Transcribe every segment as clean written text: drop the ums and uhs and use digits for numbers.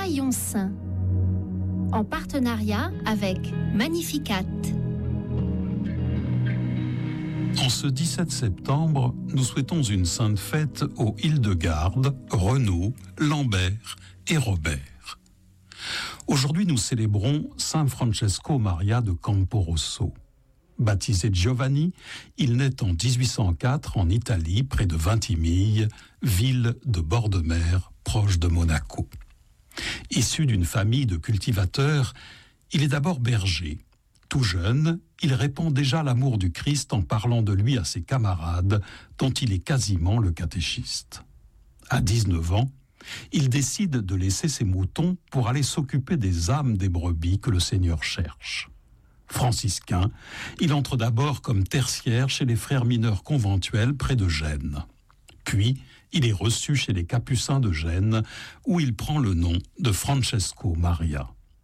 Rayon Saint, en partenariat avec Magnificat. En ce 17 septembre, nous souhaitons une sainte fête aux Hildegarde, Renaud, Lambert et Robert. Aujourd'hui, nous célébrons Saint Francesco Maria de Camporosso. Baptisé Giovanni, il naît en 1804 en Italie, près de Vintimille, ville de bord de mer proche de Monaco. Issu d'une famille de cultivateurs, il est d'abord berger. Tout jeune, il répand déjà l'amour du Christ en parlant de lui à ses camarades, dont il est quasiment le catéchiste. À 19 ans, il décide de laisser ses moutons pour aller s'occuper des âmes des brebis que le Seigneur cherche. Franciscain, il entre d'abord comme tertiaire chez les frères mineurs conventuels près de Gênes. Puis, il est reçu chez les Capucins de Gênes, où il prend le nom de Francesco Maria.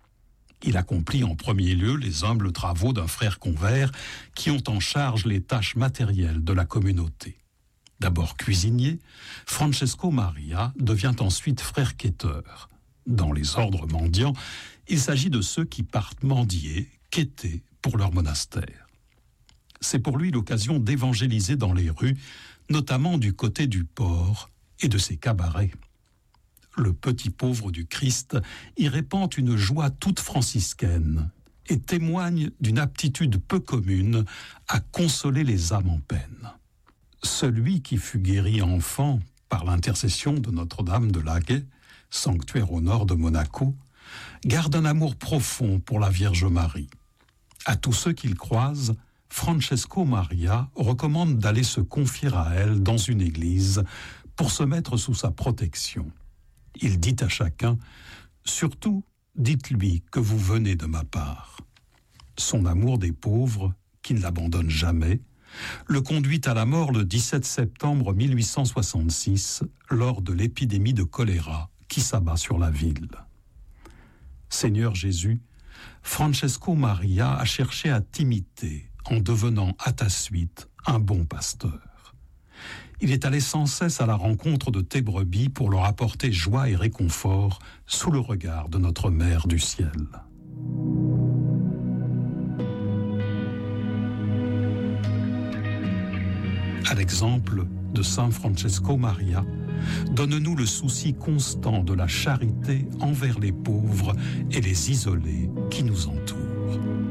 Il accomplit en premier lieu les humbles travaux d'un frère convers qui ont en charge les tâches matérielles de la communauté. D'abord cuisinier, Francesco Maria devient ensuite frère quêteur. Dans les ordres mendiants, il s'agit de ceux qui partent mendier, quêter pour leur monastère. C'est pour lui l'occasion d'évangéliser dans les rues, notamment du côté du port et de ses cabarets. Le petit pauvre du Christ y répand une joie toute franciscaine et témoigne d'une aptitude peu commune à consoler les âmes en peine. Celui qui fut guéri enfant par l'intercession de Notre-Dame de l'Aguet, sanctuaire au nord de Monaco, garde un amour profond pour la Vierge Marie. À tous ceux qu'il croise, Francesco Maria recommande d'aller se confier à elle dans une église pour se mettre sous sa protection. Il dit à chacun « Surtout, dites-lui que vous venez de ma part ». Son amour des pauvres, qui ne l'abandonne jamais, le conduit à la mort le 17 septembre 1866 lors de l'épidémie de choléra qui s'abat sur la ville. Seigneur Jésus, Francesco Maria a cherché à t'imiter en devenant à ta suite un bon pasteur. Il est allé sans cesse à la rencontre de tes brebis pour leur apporter joie et réconfort sous le regard de notre Mère du ciel. À l'exemple de Saint Francesco Maria, donne-nous le souci constant de la charité envers les pauvres et les isolés qui nous entourent.